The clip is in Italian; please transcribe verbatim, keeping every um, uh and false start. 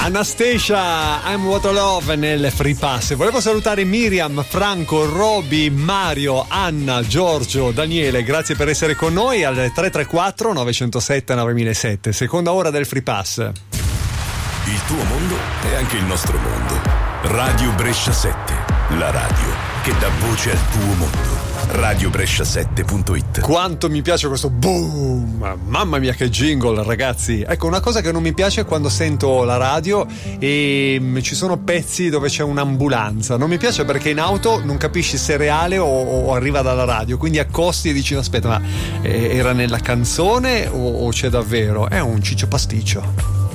Anastasia, I'm What I Love nel Free Pass. Volevo salutare Miriam, Franco, Roby, Mario, Anna, Giorgio, Daniele. Grazie per essere con noi al tre tre quattro nove zero sette nove zero zero sette. Seconda ora del Free Pass. Il tuo mondo è anche il nostro mondo. Radio Brescia sette, la radio che dà voce al tuo mondo. radio brescia sette punto it. Quanto mi piace questo boom, mamma mia che jingle, ragazzi. Ecco, una cosa che non mi piace è quando sento la radio e ci sono pezzi dove c'è un'ambulanza. Non mi piace perché in auto non capisci se è reale o, o arriva dalla radio, quindi accosti e dici aspetta, ma eh, era nella canzone o, o c'è davvero? È un ciccio pasticcio.